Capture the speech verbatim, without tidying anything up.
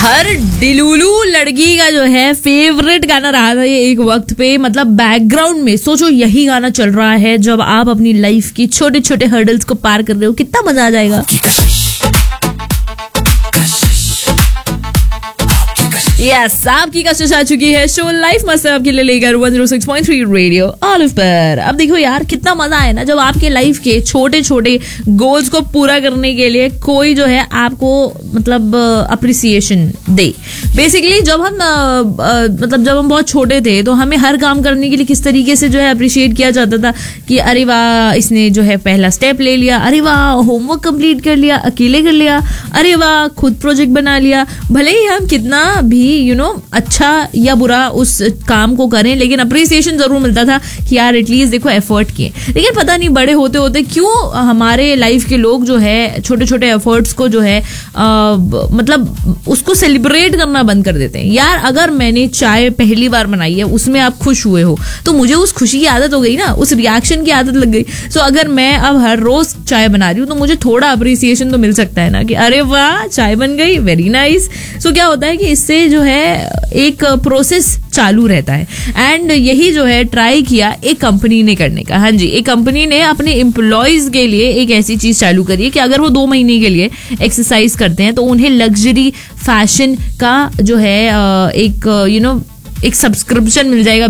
हर डिलुलू लड़की का जो है फेवरेट गाना रहा था ये एक वक्त पे, मतलब बैकग्राउंड में सोचो यही गाना चल रहा है जब आप अपनी लाइफ की छोटे छोटे हर्डल्स को पार कर रहे हो, कितना मजा आ जाएगा। यस yes, आपकी कशिश आ चुकी है। शो लाइफ मस्त है आपके लिए लेकर one zero six point three radio olive पर। अब देखो यार कितना मजा है ना जब आपके लाइफ के छोटे छोटे गोल्स को पूरा करने के लिए कोई जो है आपको मतलब अप्रिसिएशन दे। बेसिकली जब हम आ, आ, मतलब जब हम बहुत छोटे थे तो हमें हर काम करने के लिए किस तरीके से जो है अप्रिशिएट किया जाता था कि अरे वाह इसने जो है पहला स्टेप ले लिया, अरे वाह होमवर्क कंप्लीट कर लिया, अकेले कर लिया, अरे वाह खुद प्रोजेक्ट बना लिया। भले ही हम कितना भी यू नो अच्छा या बुरा उस काम को करें लेकिन अप्रिसिएशन जरूर मिलता था कि यार एटलीस्ट देखो एफर्ट किए। लेकिन पता नहीं बड़े होते होते क्यों हमारे लाइफ के लोग जो है छोटे छोटे एफर्ट्स को जो है आ, मतलब उसको सेलिब्रेट करना बंद कर देते हैं। यार अगर मैंने चाय पहली बार बनाई है उसमें आप खुश हुए हो तो मुझे उस खुशी की आदत हो गई ना, उस रिएक्शन की आदत लग गई। सो so, अगर मैं अब हर रोज चाय बना रही हूँ तो मुझे थोड़ा अप्रिसिएशन तो मिल सकता है ना कि अरे वाह चाय बन गई, वेरी नाइस। सो क्या होता है कि इससे जो है एक प्रोसेस चालू रहता है। एंड यही जो है ट्राई किया एक कंपनी ने करने का। हाँ जी, एक कंपनी ने अपने एम्प्लॉयज के लिए एक ऐसी चीज चालू करी है कि अगर वो दो महीने के लिए एक्सरसाइज करते हैं तो उन्हें लग्जरी फैशन का जो है एक यू नो एक सब्सक्रिप्शन मिल जाएगा